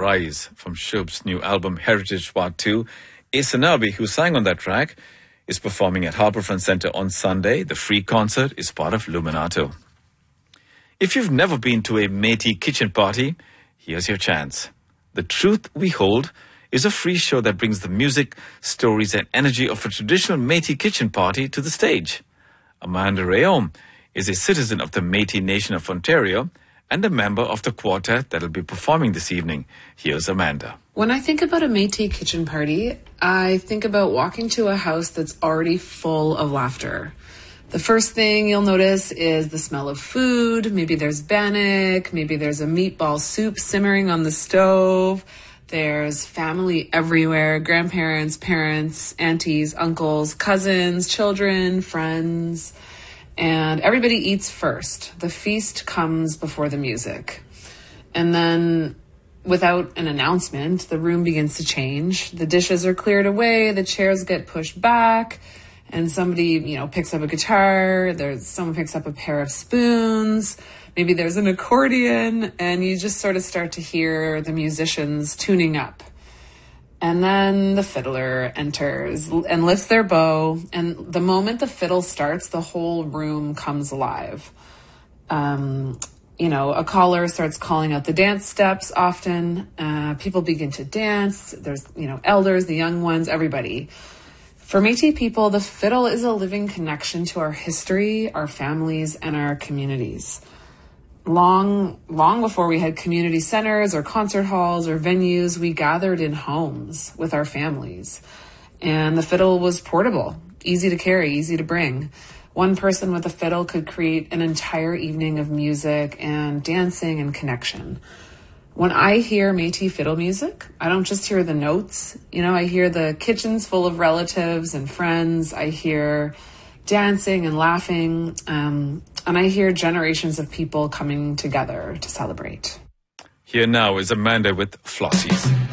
Rise from Shub's new album Heritage Part 2. Asanabi, who sang on that track, is performing at Harbourfront Centre on Sunday. The free concert is part of Luminato. If you've never been to a Métis kitchen party, here's your chance. The Truth We Hold is a free show that brings the music, stories and energy of a traditional Métis kitchen party to the stage. Amanda Rayom is a citizen of the Métis Nation of Ontario and a member of the quartet that will be performing this evening. Here's Amanda. When I think about a Métis kitchen party, I think about walking to a house that's already full of laughter. The first thing you'll notice is the smell of food. Maybe there's bannock, maybe there's a meatball soup simmering on the stove. There's family everywhere, grandparents, parents, aunties, uncles, cousins, children, friends. And everybody eats first. The feast comes before the music. And then, without an announcement, the room begins to change. The dishes are cleared away, the chairs get pushed back, and somebody, picks up a guitar, someone picks up a pair of spoons, maybe there's an accordion, and you just sort of start to hear the musicians tuning up. And then the fiddler enters and lifts their bow. And the moment the fiddle starts, the whole room comes alive. A caller starts calling out the dance steps often. People begin to dance. There's, elders, the young ones, everybody. For Métis people, the fiddle is a living connection to our history, our families, and our communities. Long before we had community centers or concert halls or venues, we gathered in homes with our families. And the fiddle was portable, easy to carry, easy to bring. One person with a fiddle could create an entire evening of music and dancing and connection. When I hear Métis fiddle music, I don't just hear the notes. I hear the kitchens full of relatives and friends. I hear dancing and laughing, and I hear generations of people coming together to celebrate. Here now is Amanda with Flossies.